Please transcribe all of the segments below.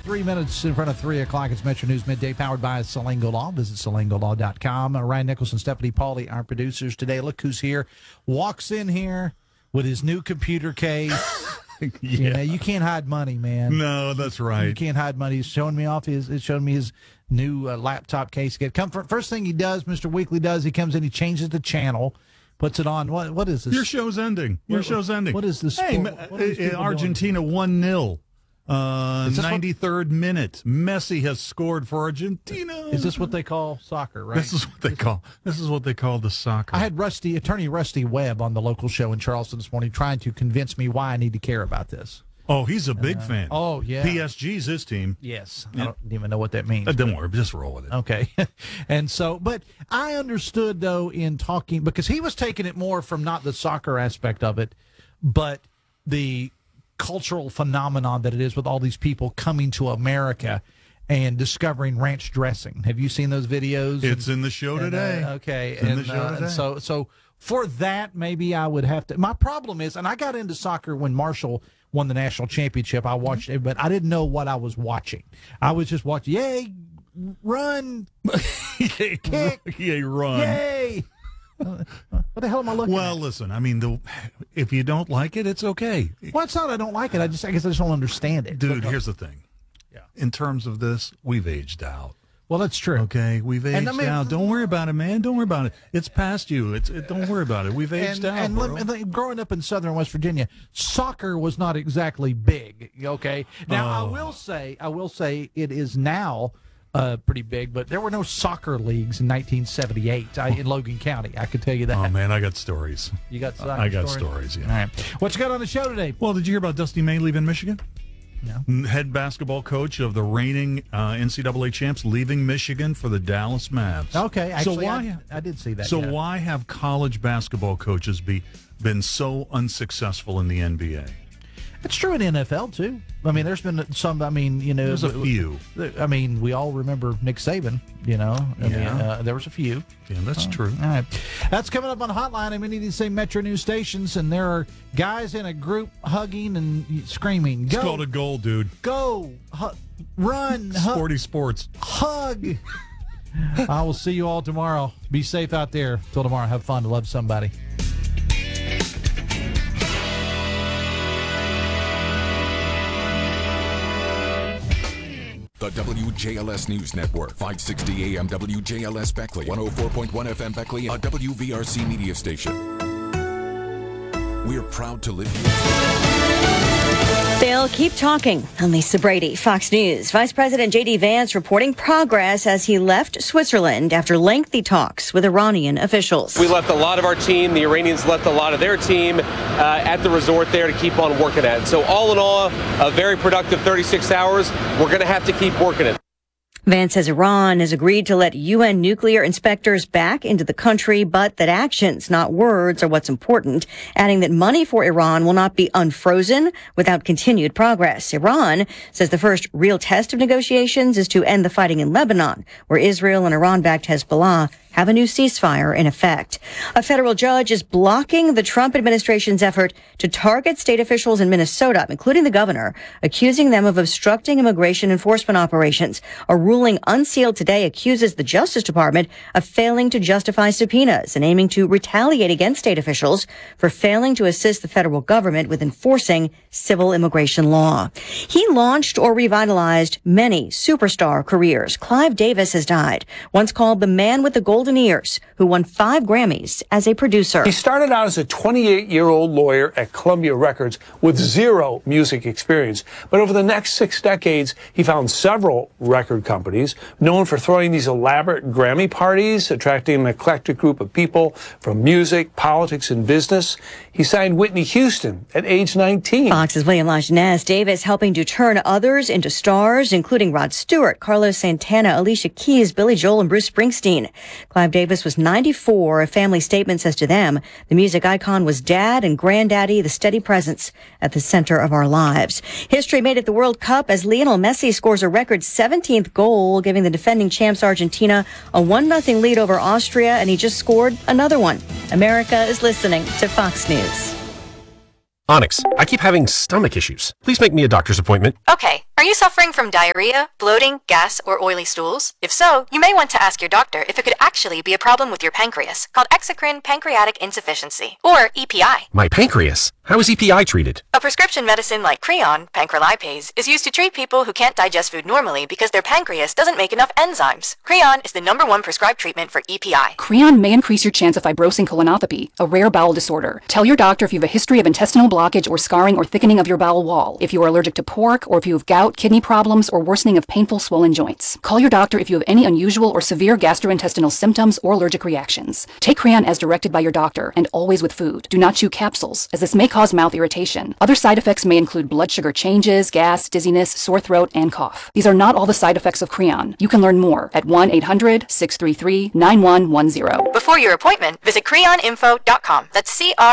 3 minutes in front of 3 o'clock. It's Metro News Midday, powered by Salango Law. Visit salangolaw.com. Ryan Nichols and Stephanie Pauly, our producers today. Look who's here. Walks in here with his new computer case. Yeah. You know, you can't hide money, man. No, that's right. You can't hide money. He's showing me his new laptop case. First thing he does, Mr. Weekly does, he comes in, he changes the channel, puts it on. What is this? Your show's ending. What is this? Hey, Argentina 1-0. 93rd minute. Messi has scored for Argentina. Is this what they call soccer, right? This is what they call the soccer. I had Attorney Rusty Webb on the local show in Charleston this morning trying to convince me why I need to care about this. Oh, he's a big fan. Oh, yeah. PSG's his team. Yes. Yeah. I don't even know what that means. Don't worry. Just roll with it. Okay. And so, but I understood, though, in talking, because he was taking it more from not the soccer aspect of it, but the cultural phenomenon that it is with all these people coming to America and discovering ranch dressing. Have you seen those videos? It's in the show today. Okay. It's in the show today. So for that, maybe I would have to. My problem is, and I got into soccer when Marshall won the national championship. I watched it, but I didn't know what I was watching. I was just watching, yay, run, kick, yay, run. Yay. What the hell am I looking at? Well, listen, I mean, if you don't like it, it's okay. Well, it's not I don't like it. I guess I just don't understand it. Dude, here's the thing. Yeah. In terms of this, we've aged out. Well, that's true. Okay, we've aged out. Don't worry about it, man. Don't worry about it. It's past you. Don't worry about it. We've aged out. And growing up in southern West Virginia, soccer was not exactly big. Okay. Now I will say it is now pretty big, but there were no soccer leagues in 1978 in Logan County. I can tell you that. Oh man, I got stories. You got soccer I got stories. Yeah. All right. What you got on the show today? Well, did you hear about Dusty May leaving Michigan? No. Head basketball coach of the reigning NCAA champs leaving Michigan for the Dallas Mavs. Okay, actually, so why, I did see that. So why have college basketball coaches been so unsuccessful in the NBA? It's true in NFL, too. I mean, there's been some, There's a few. I mean, we all remember Nick Saban, there was a few. Yeah, that's true. All right. That's coming up on Hotline on many of these same Metro News stations, and there are guys in a group hugging and screaming. Go. It's called a goal, dude. Go. Run. Sporty sports. Hug. I will see you all tomorrow. Be safe out there. Till tomorrow, have fun. Love somebody. The WJLS News Network, 560 AM WJLS Beckley, 104.1 FM Beckley, a WVRC media station. We're proud to live here. They'll keep talking. I'm Lisa Brady, Fox News. Vice President J.D. Vance reporting progress as he left Switzerland after lengthy talks with Iranian officials. We left a lot of our team. The Iranians left a lot of their team at the resort there to keep on working at it. So all in all, a very productive 36 hours. We're going to have to keep working it. Vance says Iran has agreed to let UN nuclear inspectors back into the country, but that actions, not words, are what's important, adding that money for Iran will not be unfrozen without continued progress. Iran says the first real test of negotiations is to end the fighting in Lebanon, where Israel and Iran-backed Hezbollah have a new ceasefire in effect. A federal judge is blocking the Trump administration's effort to target state officials in Minnesota, including the governor, accusing them of obstructing immigration enforcement operations. A ruling unsealed today accuses the Justice Department of failing to justify subpoenas and aiming to retaliate against state officials for failing to assist the federal government with enforcing civil immigration law. He launched or revitalized many superstar careers. Clive Davis has died, once called the man with the golden ears, who won 5 Grammys as a producer. He started out as a 28-year-old lawyer at Columbia Records with 0 music experience. But over the next 6 decades, he found several record companies known for throwing these elaborate Grammy parties, attracting an eclectic group of people from music, politics, and business. He signed Whitney Houston at age 19. Fox's William Lajeunesse. Davis helping to turn others into stars, including Rod Stewart, Carlos Santana, Alicia Keys, Billy Joel, and Bruce Springsteen. Clive Davis was 94. A family statement says to them, the music icon was dad and granddaddy, the steady presence at the center of our lives. History made it the World Cup as Lionel Messi scores a record 17th goal, giving the defending champs Argentina a 1-0 lead over Austria, and he just scored another one. America is listening to Fox News. Onyx, I keep having stomach issues. Please make me a doctor's appointment. Okay, Are you suffering from diarrhea, bloating, gas, or oily stools? If so, you may want to ask your doctor if it could actually be a problem with your pancreas, called exocrine pancreatic insufficiency, or EPI. My pancreas? How is EPI treated? A prescription medicine like Creon, pancrelipase, is used to treat people who can't digest food normally because their pancreas doesn't make enough enzymes. Creon is the #1 prescribed treatment for EPI. Creon may increase your chance of fibrosing colonopathy, a rare bowel disorder. Tell your doctor if you have a history of intestinal blockage or scarring or thickening of your bowel wall, if you are allergic to pork, or if you have gout, kidney problems, or worsening of painful swollen joints. Call your doctor if you have any unusual or severe gastrointestinal symptoms or allergic reactions. Take Creon as directed by your doctor, and always with food. Do not chew capsules, as this may cause mouth irritation. Other side effects may include blood sugar changes, gas, dizziness, sore throat, and cough. These are not all the side effects of Creon. You can learn more at 1-800-633-9110. Before your appointment, visit creoninfo.com. That's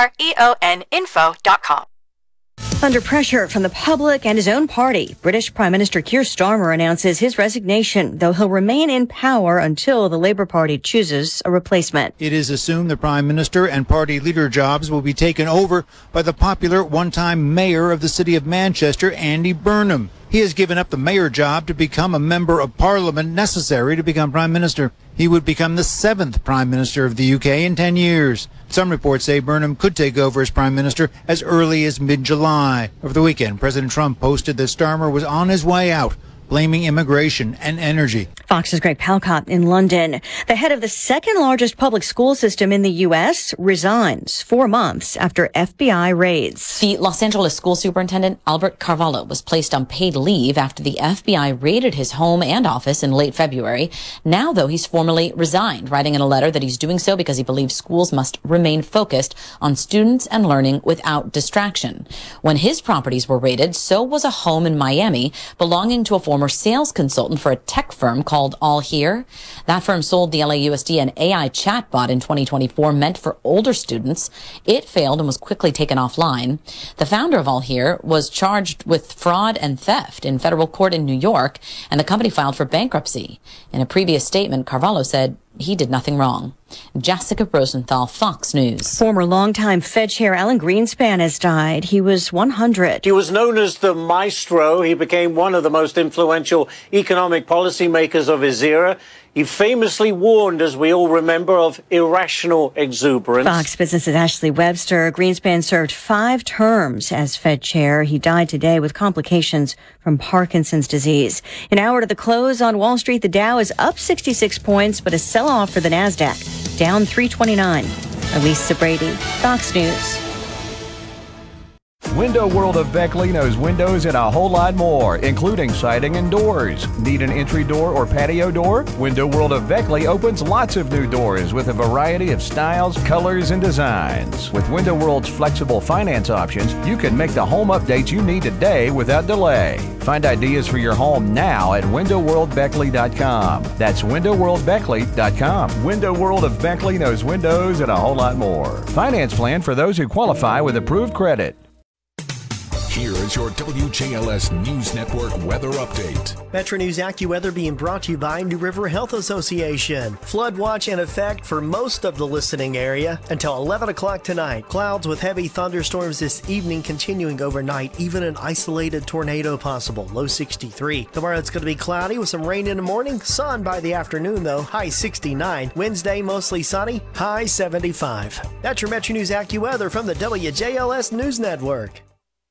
CREON info.com. Under pressure from the public and his own party, British Prime Minister Keir Starmer announces his resignation, though he'll remain in power until the Labour Party chooses a replacement. It is assumed the Prime Minister and party leader jobs will be taken over by the popular one-time mayor of the city of Manchester, Andy Burnham. He has given up the mayor job to become a member of parliament necessary to become Prime Minister. He would become the 7th Prime Minister of the UK in 10 years. Some reports say Burnham could take over as Prime Minister as early as mid-July. Over the weekend, President Trump posted that Starmer was on his way out, blaming immigration and energy. Fox's Greg Palcott in London. The head of the second largest public school system in the U.S. resigns 4 months after FBI raids. The Los Angeles school superintendent, Albert Carvalho, was placed on paid leave after the FBI raided his home and office in late February. Now, though, he's formally resigned, writing in a letter that he's doing so because he believes schools must remain focused on students and learning without distraction. When his properties were raided, so was a home in Miami belonging to a former sales consultant for a tech firm called All Here. That firm sold the LAUSD an AI chatbot in 2024 meant for older students. It failed and was quickly taken offline. The founder of All Here was charged with fraud and theft in federal court in New York, and the company filed for bankruptcy. In a previous statement, Carvalho said he did nothing wrong. Jessica Rosenthal, Fox News. Former longtime Fed Chair Alan Greenspan has died. He was 100. He was known as the maestro. He became one of the most influential economic policymakers of his era. He famously warned, as we all remember, of irrational exuberance. Fox Business's Ashley Webster. Greenspan served 5 terms as Fed chair. He died today with complications from Parkinson's disease. An hour to the close on Wall Street, the Dow is up 66 points, but a sell-off for the NASDAQ, down 329. Elisa Brady, Fox News. Window World of Beckley knows windows and a whole lot more, including siding and doors. Need an entry door or patio door? Window World of Beckley opens lots of new doors with a variety of styles, colors, and designs. With Window World's flexible finance options, you can make the home updates you need today without delay. Find ideas for your home now at windowworldbeckley.com. That's windowworldbeckley.com. Window World of Beckley knows windows and a whole lot more. Finance plan for those who qualify with approved credit. Here is your WJLS News Network weather update. Metro News AccuWeather being brought to you by New River Health Association. Flood watch in effect for most of the listening area until 11 o'clock tonight. Clouds with heavy thunderstorms this evening continuing overnight, even an isolated tornado possible. Low 63. Tomorrow it's going to be cloudy with some rain in the morning. Sun by the afternoon though. High 69. Wednesday mostly sunny. High 75. That's your Metro News AccuWeather from the WJLS News Network.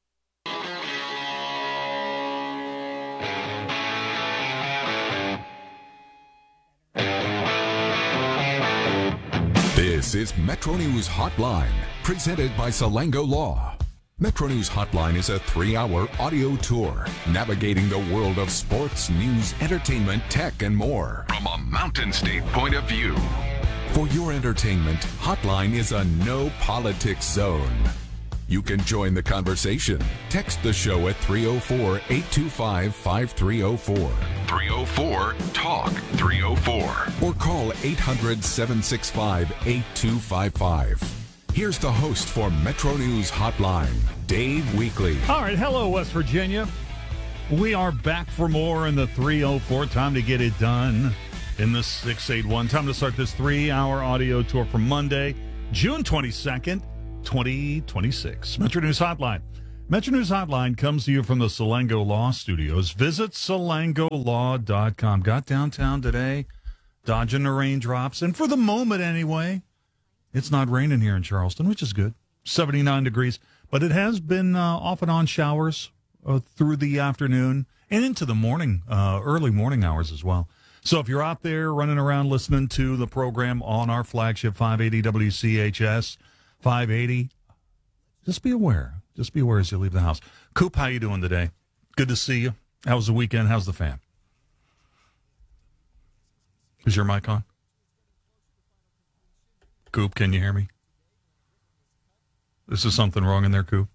This is Metro News Hotline, presented by Salango Law. Metro News Hotline is a 3-hour audio tour navigating the world of sports, news, entertainment, tech, and more from a Mountain State point of view. For your entertainment, Hotline is a no politics zone. You can join the conversation. Text the show at 304-825-5304. 304-TALK-304. Or call 800-765-8255. Here's the host for Metro News Hotline, Dave Weekley. All right, hello, West Virginia. We are back for more in the 304. Time to get it done in the 681. Time to start this 3-hour audio tour for Monday, June 22nd. 2026. Metro News Hotline. Metro News Hotline comes to you from the Salango Law Studios. Visit salangolaw.com. Got downtown today, dodging the raindrops. And for the moment anyway, it's not raining here in Charleston, which is good. 79 degrees. But it has been off and on showers through the afternoon and into the morning, early morning hours as well. So if you're out there running around listening to the program on our flagship 580 WCHS 580, just be aware. Just be aware as you leave the house. Coop, how you doing today? Good to see you. How was the weekend? How's the fam? Is your mic on? Coop, can you hear me? Is there something wrong in there, Coop?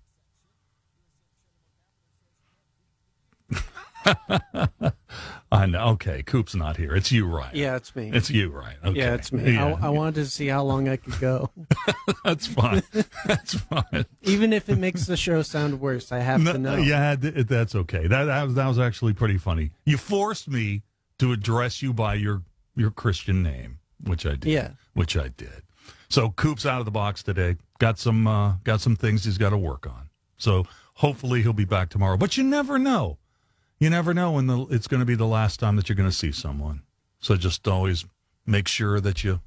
I know. Okay, Coop's not here. It's you, Ryan. Yeah, it's me. It's you, Ryan. Okay. Yeah, it's me. Yeah. I wanted to see how long I could go. That's fine. That's fine. Even if it makes the show sound worse, I have to know. Yeah, that's okay. That was actually pretty funny. You forced me to address you by your Christian name, which I did. Yeah. Which I did. So Coop's out of the box today. Got some things he's got to work on. So hopefully he'll be back tomorrow. But you never know. You never know when it's going to be the last time that you're going to see someone. So just always make sure that you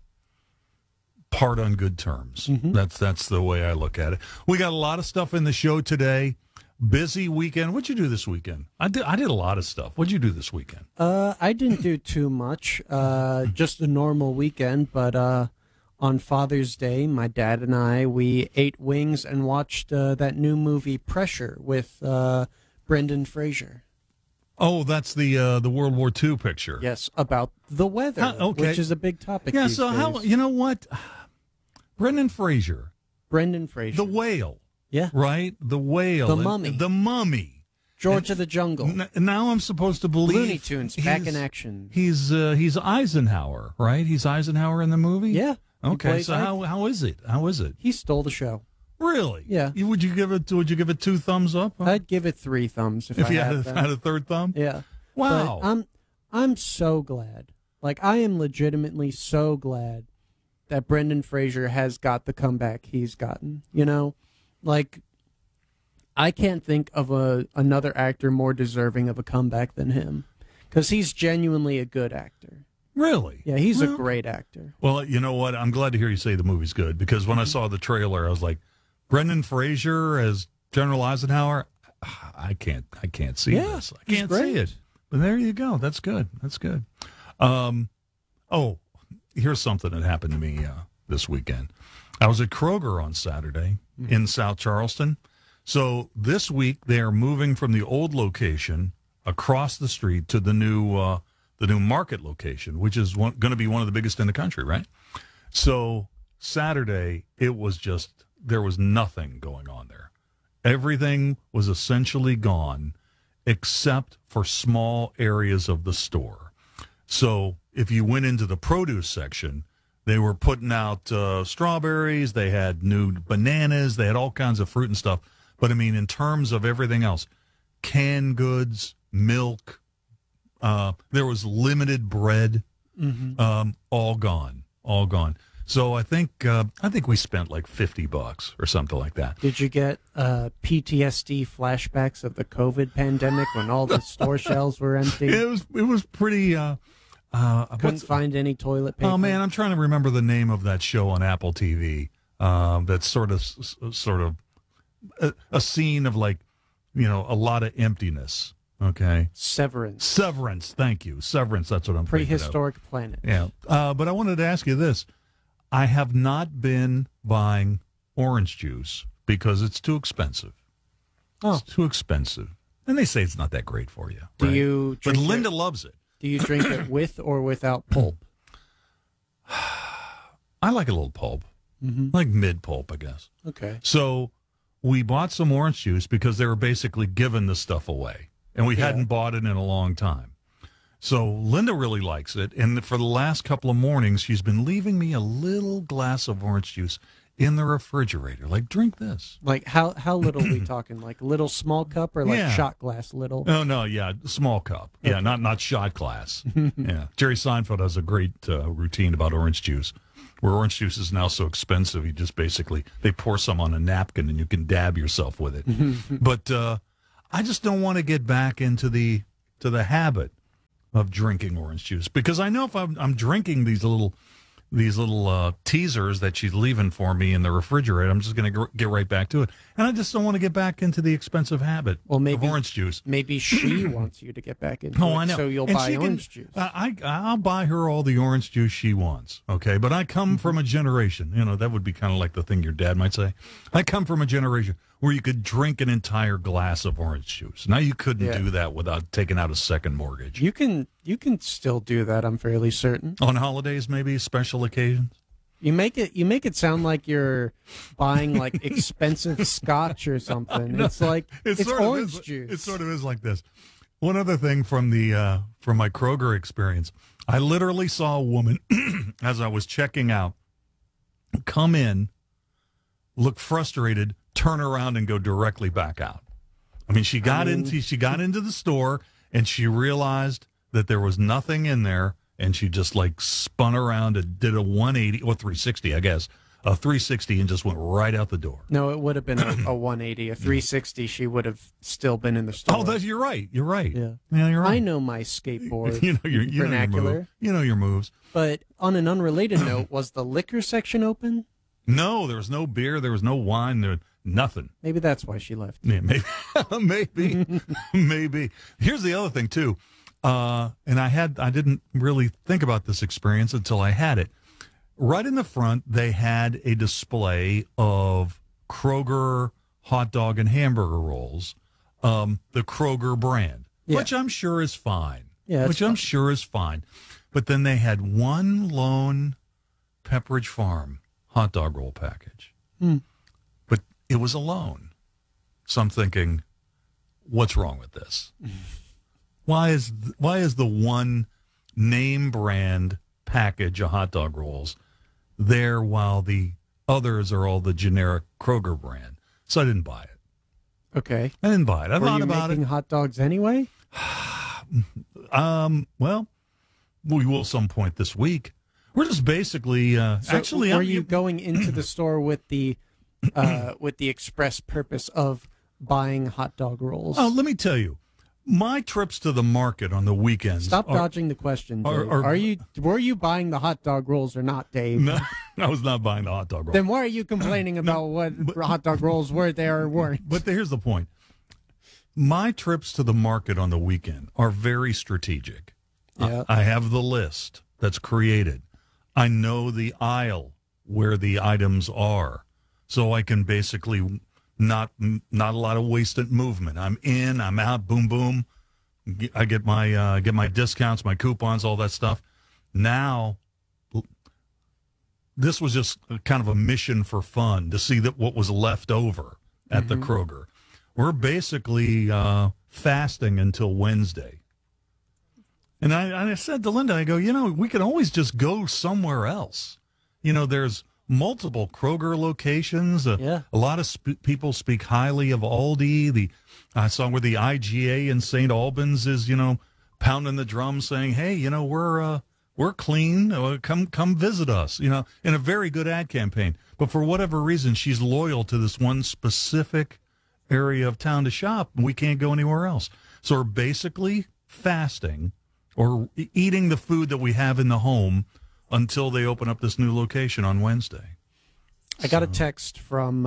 part on good terms. Mm-hmm. That's the way I look at it. We got a lot of stuff in the show today. Busy weekend. What'd you do this weekend? I did a lot of stuff. What'd you do this weekend? I didn't do too much. Just a normal weekend. But on Father's Day, my dad and we ate wings and watched that new movie Pressure with Brendan Fraser. Oh, that's the World War II picture. Yes, about the weather, which is a big topic. Yeah, these so days. how, you know what? Brendan Fraser. The whale. Yeah. Right? The whale. The Mummy. George of the Jungle. Now I'm supposed to believe Looney Tunes back in action. He's Eisenhower, right? He's Eisenhower in the movie? Yeah. Okay, so how is it? How is it? He stole the show. Really? Yeah. Would you give it 2 thumbs up? Huh? I'd give it 3 thumbs if I you had a third thumb. Yeah. Wow. But I'm so glad. Like, I am legitimately so glad that Brendan Fraser has got the comeback he's gotten. You know, like, I can't think of another actor more deserving of a comeback than him, because he's genuinely a good actor. Really? Yeah, he's a great actor. Well, you know what? I'm glad to hear you say the movie's good, because when I saw the trailer, I was like, Brendan Fraser as General Eisenhower, I can't see this. I can't see it. But there you go. That's good. That's good. Here's something that happened to me this weekend. I was at Kroger on Saturday in South Charleston. So this week they are moving from the old location across the street to the new market location, which is going to be one of the biggest in the country, right? So Saturday, there was nothing going on there. Everything was essentially gone except for small areas of the store. So if you went into the produce section, they were putting out strawberries, they had new bananas, they had all kinds of fruit and stuff. But I mean, in terms of everything else, canned goods, milk, there was limited bread, all gone. So I think we spent like $50 or something like that. Did you get PTSD flashbacks of the COVID pandemic when all the store shelves were empty? It was pretty. Couldn't find any toilet paper. Oh man, I'm trying to remember the name of that show on Apple TV. That's sort of a scene of, like, you know, a lot of emptiness. Okay. Severance. Thank you. Severance. That's what I'm thinking of. Prehistoric Planet. Yeah. But I wanted to ask you this. I have not been buying orange juice because it's too expensive. Oh. It's too expensive. And they say it's not that great for you. Do right? you But drink Linda loves it. Do you drink it with or without pulp? I like a little pulp. Like mid-pulp, I guess. Okay. So we bought some orange juice because they were basically giving the stuff away. And we hadn't bought it in a long time. So Linda really likes it. And for the last couple of mornings, she's been leaving me a little glass of orange juice in the refrigerator. Like, drink this. Like, how little are we talking? Like, little small cup or like shot glass little? Oh, no, yeah, small cup. Yeah, not shot glass. Yeah. Jerry Seinfeld has a great routine about orange juice. where orange juice is now so expensive, you just basically, they pour some on a napkin and you can dab yourself with it. But I just don't want to get back into the habit of drinking orange juice, because I know if I'm drinking these little teasers that she's leaving for me in the refrigerator, I'm just going to get right back to it. And I just don't want to get back into the expensive habit of orange juice. Maybe she wants you to get back into it. I know. So you'll And buy she orange juice. I'll buy her all the orange juice she wants, okay? But I come from a generation, that would be kind of like the thing your dad might say. I come from a generation where you could drink an entire glass of orange juice. Now you couldn't do that without taking out a second mortgage. You can still do that, I'm fairly certain. On holidays, maybe, special occasions? You make it sound like you're buying like expensive scotch or something. No, it's like it's sort of orange is, juice. It sort of is like this. One other thing from my Kroger experience, I literally saw a woman as I was checking out come in, look frustrated, turn around and go directly back out. I mean, she got into the store and she realized that there was nothing in there, and she just like spun around and did a 180 or 360, I guess, a 360, and just went right out the door. No, it would have been a 180, a 360. She would have still been in the store. Oh, you're right. You're right. Yeah, you're right. I know my skateboard vernacular. You know your moves. But on an unrelated note, was the liquor section open? No, there was no beer. There was no wine. There was nothing. Maybe that's why she left. Yeah, maybe. Maybe. Here's the other thing too, and I didn't really think about this experience until I had it. Right in the front, they had a display of Kroger hot dog and hamburger rolls, the Kroger brand, which I'm sure is fine. Yeah, which I'm sure is fine. But then they had one lone Pepperidge Farm hot dog roll package. But it was alone. So I'm thinking, what's wrong with this? Why is the one name brand package of hot dog rolls there while the others are all the generic Kroger brand? So I didn't buy it. Okay. I didn't buy it. I thought about it. Were you making hot dogs anyway? Well, we will some point this week. We're just basically Were you going into the store with the express purpose of buying hot dog rolls? Oh, let me tell you, my trips to the market on the weekends. Stop dodging the question, Dave. Were you buying the hot dog rolls or not, Dave? No, I was not buying the hot dog rolls. Then why are you complaining about what hot dog rolls were there or weren't? But here's the point. My trips to the market on the weekend are very strategic. Yeah. I have the list that's created. I know the aisle where the items are, so I can basically not a lot of wasted movement. I'm in, I'm out, boom, boom. I get my discounts, my coupons, all that stuff. Now, this was just kind of a mission for fun to see that what was left over at the Kroger. We're basically fasting until Wednesday. And I said to Linda, I go, we could always just go somewhere else. There's multiple Kroger locations. A lot of people speak highly of Aldi. I saw where the IGA in St. Albans is, pounding the drum saying, hey, we're clean. Come visit us, in a very good ad campaign. But for whatever reason, she's loyal to this one specific area of town to shop. We can't go anywhere else. So we're basically fasting or eating the food that we have in the home until they open up this new location on Wednesday. I got a text from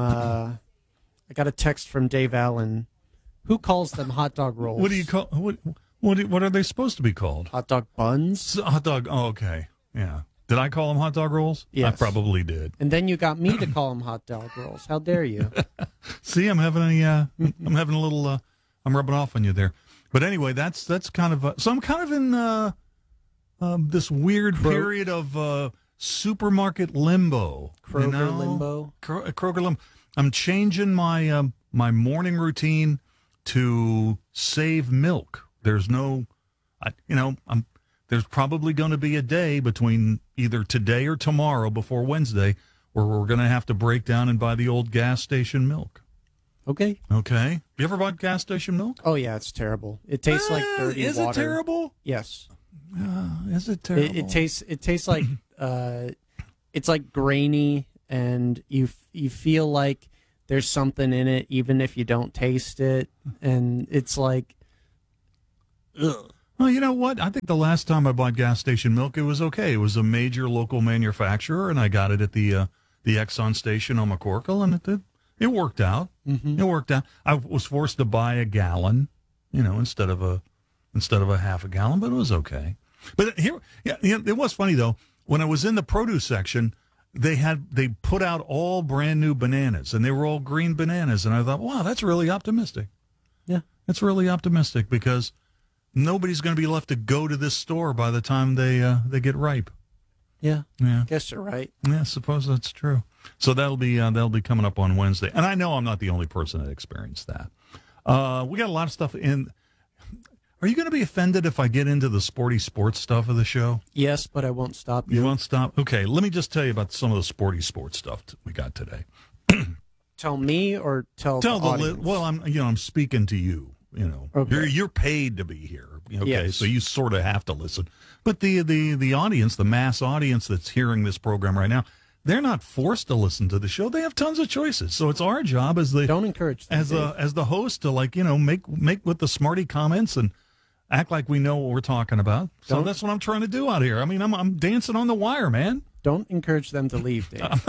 Dave Allen, who calls them hot dog rolls. What do you call what are they supposed to be called? Hot dog buns. Hot dog. Oh, okay. Yeah. Did I call them hot dog rolls? Yes. I probably did. And then you got me to call them hot dog rolls. How dare you? See, I'm having a little. I'm rubbing off on you there. But anyway, that's kind of. So I'm kind of in this weird period of supermarket limbo. Kroger limbo. Kroger limbo. I'm changing my my morning routine to save milk. There's no, there's probably going to be a day between either today or tomorrow before Wednesday where we're going to have to break down and buy the old gas station milk. Okay. You ever bought gas station milk? Oh, yeah, it's terrible. It tastes like dirty water. Is it terrible? Yes. Is it terrible? It tastes like it's like grainy, and you feel like there's something in it, even if you don't taste it, and it's like, ugh. Well, you know what? I think the last time I bought gas station milk, it was okay. It was a major local manufacturer, and I got it at the Exxon station on McCorkle, and it worked out. Mm-hmm. It worked out. I was forced to buy a gallon, instead of a half a gallon, but it was okay. But it was funny though. When I was in the produce section, they put out all brand new bananas, and they were all green bananas, and I thought, wow, that's really optimistic. Yeah, it's really optimistic because nobody's going to be left to go to this store by the time they get ripe. Yeah, yeah. Guess you're right. Yeah, I suppose that's true. So that'll be coming up on Wednesday, and I know I'm not the only person that experienced that. We got a lot of stuff in. Are you going to be offended if I get into the sports stuff of the show? Yes, but I won't stop you. You won't stop? Okay, let me just tell you about some of the sports stuff we got today. Tell me or tell the audience? Well, I'm speaking to you. Okay. You're paid to be here. Okay, yes. So you sort of have to listen. But the audience, the mass audience that's hearing this program right now, they're not forced to listen to the show. They have tons of choices. So it's our job as don't encourage them, as the host to make with the smarty comments and act like we know what we're talking about. So that's what I'm trying to do out here. I mean, I'm dancing on the wire, man. Don't encourage them to leave, Dave.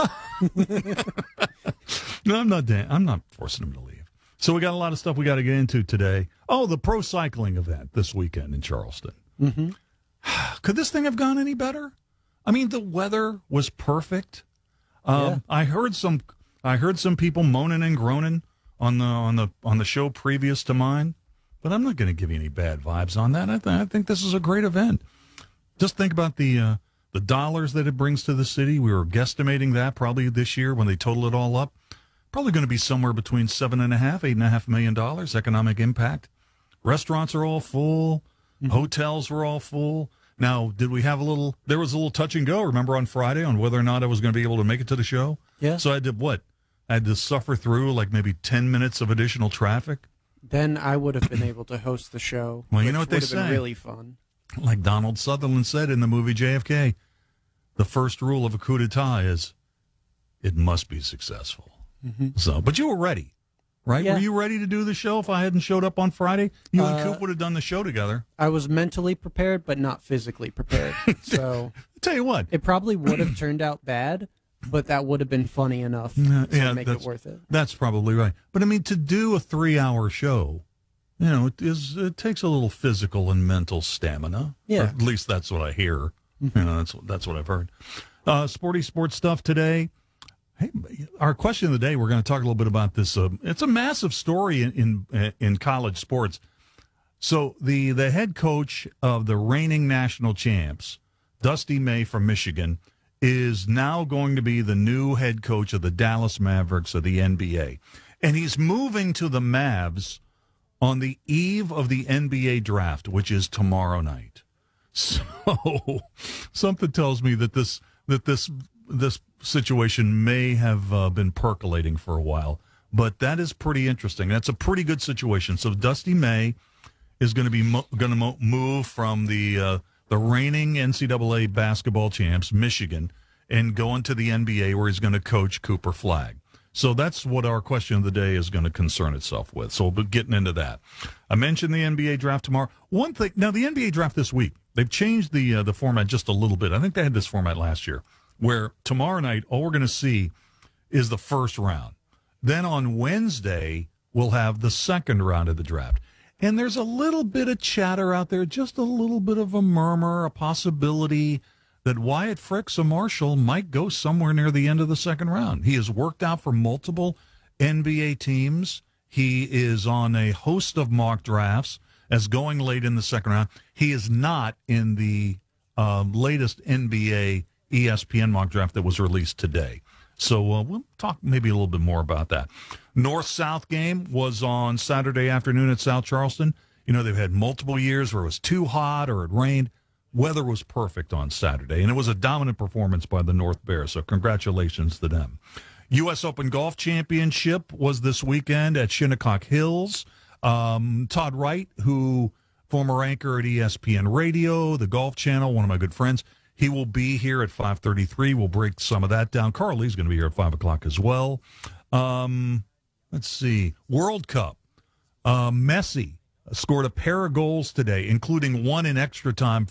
No, I'm not forcing them to leave. So we got a lot of stuff we got to get into today. Oh, the pro cycling event this weekend in Charleston. Mm-hmm. Could this thing have gone any better? I mean, the weather was perfect. Yeah. I heard some people moaning and groaning on the show previous to mine. But I'm not going to give you any bad vibes on that. I think this is a great event. Just think about the dollars that it brings to the city. We were guesstimating that probably this year when they total it all up. Probably going to be somewhere between $7.5–8.5 million economic impact. Restaurants are all full. Mm-hmm. Hotels were all full. Now, did we have there was a little touch and go, remember, on Friday on whether or not I was going to be able to make it to the show? Yeah. So I did what? I had to suffer through like maybe 10 minutes of additional traffic. Then I would have been able to host the show. Well, you know what they say. Would have been really fun. Like Donald Sutherland said in the movie JFK, the first rule of a coup d'etat is it must be successful. Mm-hmm. So, but you were ready, right? Yeah. Were you ready to do the show if I hadn't showed up on Friday? You and Coop would have done the show together. I was mentally prepared, but not physically prepared. So I'll tell you what. It probably would have turned out bad, but that would have been funny enough to make it worth it. That's probably right. But I mean, to do a 3-hour show, it takes a little physical and mental stamina. Yeah. Or at least that's what I hear. Mm-hmm. That's what I've heard. Sports stuff today. Hey, our question of the day, we're going to talk a little bit about this. It's a massive story in college sports. So the head coach of the reigning national champs, Dusty May from Michigan, is now going to be the new head coach of the Dallas Mavericks of the NBA. And he's moving to the Mavs on the eve of the NBA draft, which is tomorrow night. So something tells me that this situation may have been percolating for a while. But that is pretty interesting. That's a pretty good situation. So Dusty May is going to be move from the reigning NCAA basketball champs, Michigan, and go into the NBA where he's going to coach Cooper Flagg. So that's what our question of the day is going to concern itself with. So we'll be getting into that. I mentioned the NBA draft tomorrow. One thing, now the NBA draft this week, they've changed the format just a little bit. I think they had this format last year, where tomorrow night all we're going to see is the first round. Then on Wednesday, we'll have the second round of the draft. And there's a little bit of chatter out there, just a little bit of a murmur, a possibility that Wyatt Fricks of Marshall might go somewhere near the end of the second round. He has worked out for multiple NBA teams. He is on a host of mock drafts as going late in the second round. He is not in the latest NBA ESPN mock draft that was released today. So we'll talk maybe a little bit more about that. North-South game was on Saturday afternoon at South Charleston. You know, they've had multiple years where it was too hot or it rained. Weather was perfect on Saturday, and it was a dominant performance by the North Bears, so congratulations to them. U.S. Open Golf Championship was this weekend at Shinnecock Hills. Todd Wright, former anchor at ESPN Radio, the Golf Channel, one of my good friends, He will be here at 5:33. We'll break some of that down. Carl Lee's going to be here at 5 o'clock as well. Let's see. World Cup. Messi scored a pair of goals today, including one in extra time